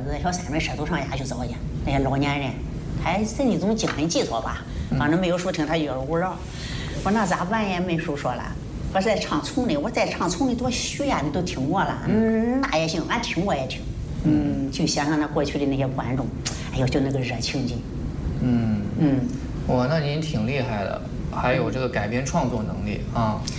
子小三轮车都上家去找去，那些老年人，他是那种精神寄托吧，反正没有说听他阅无扰。我那咋办呀？没书说了。我在唱丛里，我在唱丛里多虚呀，你都听过了，那也行，俺听我也听，就想想那过去的那些观众，哎呦，就那个热情劲， 哇，那您挺厉害的，还有这个改编创作能力啊。